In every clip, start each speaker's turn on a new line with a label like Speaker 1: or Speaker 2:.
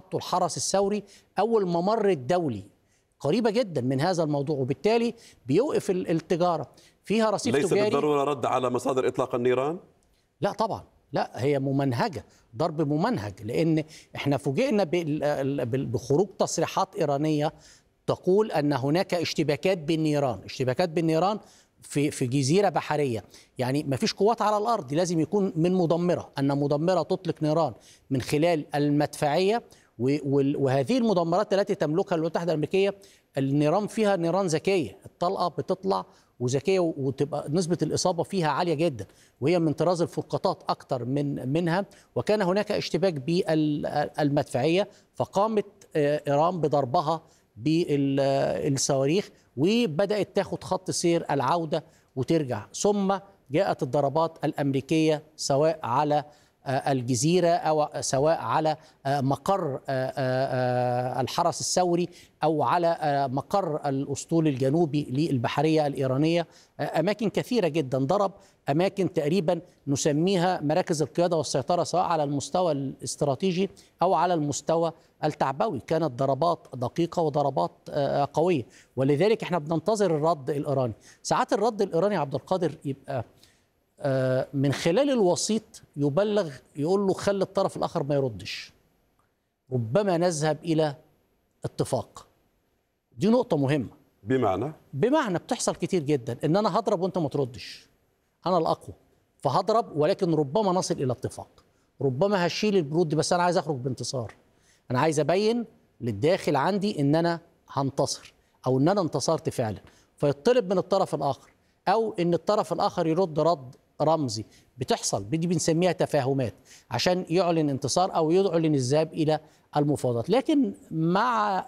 Speaker 1: خط الحرس الثوري أو الممر الدولي، قريبة جدا من هذا الموضوع، وبالتالي بيوقف التجارة فيها رصيف
Speaker 2: ليس
Speaker 1: تجاري.
Speaker 2: بالضرورة رد على مصادر إطلاق النيران؟
Speaker 1: لا طبعا، لا، هي ممنهجة، ضرب ممنهج، لأن احنا فوجئنا بخروج تصريحات إيرانية تقول أن هناك اشتباكات بالنيران في جزيرة بحرية. يعني ما فيش قوات على الأرض، لازم يكون من مدمرة، أن مدمرة تطلق نيران من خلال المدفعية، وهذه المدمرات التي تملكها الولايات المتحدة الأمريكية النيران فيها نيران ذكية، الطلقة بتطلع وذكية، وتبقى نسبة الإصابة فيها عالية جدا، وهي من طراز الفرقاطات أكتر منها. وكان هناك اشتباك بالمدفعية، فقامت إيران بضربها بالصواريخ، وبدأت تاخد خط سير العودة وترجع، ثم جاءت الضربات الأمريكية سواء على الجزيرة أو سواء على مقر الحرس الثوري أو على مقر الأسطول الجنوبي للبحرية الإيرانية. أماكن كثيرة جدا ضرب، أماكن تقريبا نسميها مراكز القيادة والسيطرة، سواء على المستوى الاستراتيجي أو على المستوى التعبوي. كانت ضربات دقيقة وضربات قوية، ولذلك احنا بننتظر الرد الإيراني. ساعات الرد الإيراني عبد القادر يبقى من خلال الوسيط يبلغ، يقول له خلي الطرف الآخر ما يردش، ربما نذهب إلى اتفاق. دي نقطة مهمة. بمعنى بتحصل كتير جدا إن أنا هضرب وأنت ما تردش، أنا الأقوى فهضرب، ولكن ربما نصل إلى اتفاق، ربما هشيل البرود، بس أنا عايز أخرج بانتصار، أنا عايز أبين للداخل عندي إن أنا هنتصر أو إن أنا انتصرت فعلا، فيطلب من الطرف الآخر أو إن الطرف الآخر يرد رد رمزي. بتحصل، دي بنسميها تفاهمات عشان يعلن انتصار أو يعلن الذهاب إلى المفاوضات. لكن مع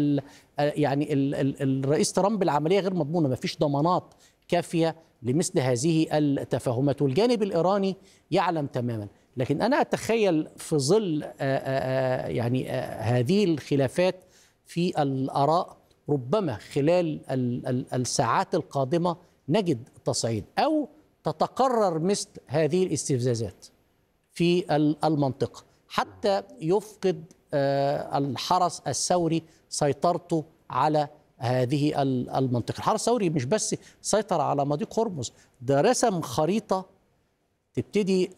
Speaker 1: الرئيس ترامب العملية غير مضمونة، ما فيش ضمانات كافية لمثل هذه التفاهمات، والجانب الإيراني يعلم تماما. لكن أنا أتخيل في ظل هذه الخلافات في الآراء، ربما خلال الساعات القادمة نجد تصعيد أو تتكرر مثل هذه الاستفزازات في المنطقة، حتى يفقد الحرس الثوري سيطرته على هذه المنطقة. الحرس الثوري مش بس سيطر على مضيق هرمز، ده رسم خريطة، تبتدي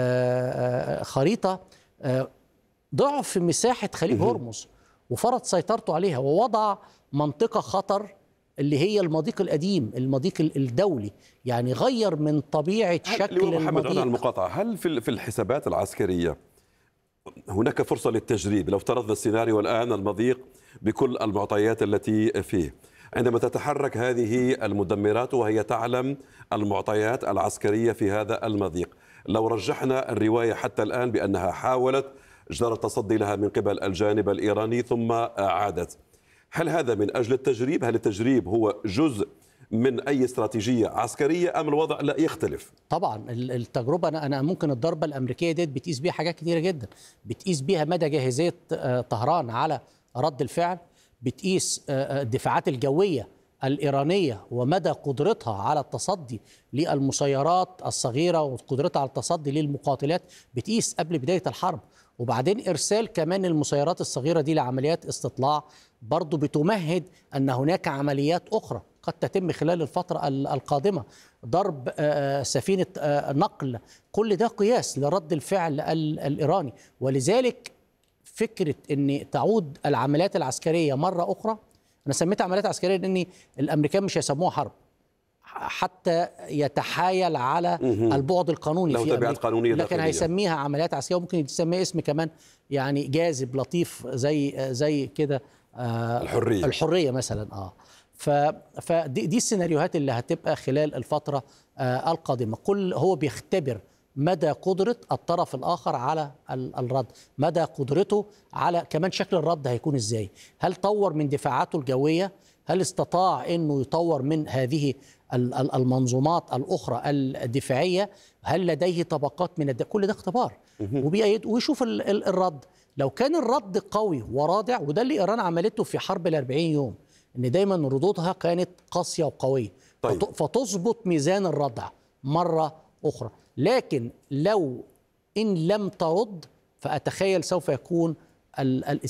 Speaker 1: خريطة ضعف مساحة خليج هرمز، وفرض سيطرته عليها، ووضع منطقة خطر اللي هي المضيق القديم، المضيق الدولي، يعني غير من طبيعة شكل
Speaker 2: محمد
Speaker 1: المضيق.
Speaker 2: المقاطعة، هل في الحسابات العسكرية هناك فرصة للتجريب؟ لو افترضنا السيناريو الآن، المضيق بكل المعطيات التي فيه، عندما تتحرك هذه المدمرات وهي تعلم المعطيات العسكرية في هذا المضيق، لو رجحنا الرواية حتى الآن بأنها حاولت جدار التصدي لها من قبل الجانب الإيراني ثم عادت، هل هذا من أجل التجريب؟ هل التجريب هو جزء من أي استراتيجية عسكرية أم الوضع لا يختلف؟
Speaker 1: طبعا التجربة، أنا ممكن الضربة الأمريكية ديت بتقيس بيها حاجات كتيرة جدا، بتقيس بيها مدى جاهزية طهران على رد الفعل، بتقيس الدفاعات الجوية الإيرانية ومدى قدرتها على التصدي للمسيرات الصغيرة وقدرتها على التصدي للمقاتلات، بتقيس قبل بداية الحرب. وبعدين إرسال كمان المسيرات الصغيرة دي لعمليات استطلاع برضو بتمهد أن هناك عمليات أخرى قد تتم خلال الفترة القادمة، ضرب سفينة نقل، كل ده قياس لرد الفعل الإيراني. ولذلك فكرة أن تعود العمليات العسكرية مرة أخرى، أنا سميتها عمليات عسكرية لأن الأمريكان مش هيسموها حرب حتى يتحايل على البعد القانوني في
Speaker 2: تبعات قانونية،
Speaker 1: لكن هيسميها عمليات عسكرية، وممكن يسميها اسم كمان يعني جاذب لطيف زي كده، الحرية مثلا. فدي السيناريوهات اللي هتبقى خلال الفترة القادمة. هو بيختبر مدى قدرة الطرف الآخر على الرد، مدى قدرته على كمان شكل الرد هيكون إزاي، هل طور من دفاعاته الجوية، هل استطاع أنه يطور من هذه المنظومات الأخرى الدفاعية، هل لديه طبقات من كل ده اختبار، ويشوف الرد. لو كان الرد قوي ورادع، وده اللي إيران عملته في حرب ال40 يوم، إن دايما ردودها كانت قاسية وقوية، فتظبط ميزان الردع مرة أخرى. لكن لو إن لم ترد، فأتخيل سوف يكون